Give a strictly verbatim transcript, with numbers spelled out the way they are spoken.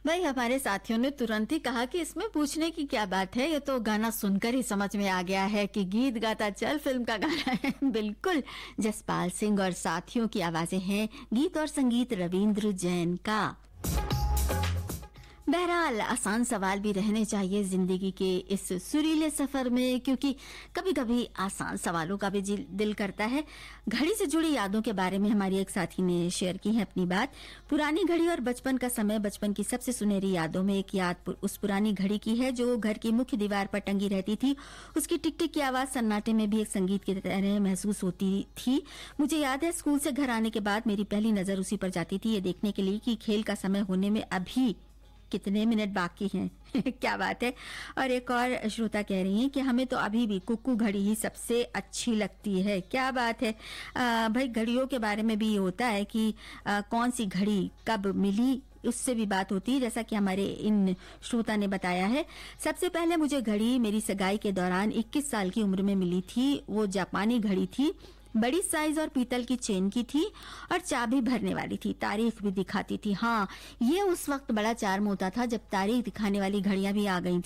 भाई हमारे साथियों ने तुरंत ही कहा कि इसमें पूछने की क्या बात है, ये तो गाना सुनकर ही समझ में आ गया है कि गीत गाता चल फिल्म का गाना है। बिल्कुल, जसपाल सिंह और साथियों की आवाजें हैं, गीत और संगीत रविंद्र जैन का। बहरहाल आसान सवाल भी रहने चाहिए जिंदगी के इस सुरीले सफर में, क्योंकि कभी कभी आसान सवालों का भी दिल करता है। घड़ी से जुड़ी यादों के बारे में हमारी एक साथी ने शेयर की है अपनी बात। पुरानी घड़ी और बचपन का समय, बचपन की सबसे सुनहरी यादों में एक याद उस पुरानी घड़ी की है जो घर की मुख्य दीवार पर टंगी रहती थी। उसकी टिक टिक की आवाज सन्नाटे में भी एक संगीत की तरह महसूस होती थी। मुझे याद है स्कूल से घर आने के बाद मेरी पहली नजर उसी पर जाती थी, ये देखने के लिए कि खेल का समय होने में अभी कितने मिनट बाकी हैं। क्या बात है। और एक और श्रोता कह रही हैं कि हमें तो अभी भी कुक्कू घड़ी ही सबसे अच्छी लगती है। क्या बात है। आ, भाई घड़ियों के बारे में भी ये होता है कि आ, कौन सी घड़ी कब मिली, उससे भी बात होती है, जैसा कि हमारे इन श्रोता ने बताया है। सबसे पहले मुझे घड़ी मेरी सगाई के दौरान इक्कीस साल की उम्र में मिली थी। वो जापानी घड़ी थी, बड़ी साइज और पीतल की चेन की थी और चाबी भरने वाली थी, तारीख भी दिखाती थी। हाँ, ये उस वक्त बड़ा चार्म होता था जब तारीख दिखाने वाली घड़ियां भी आ गई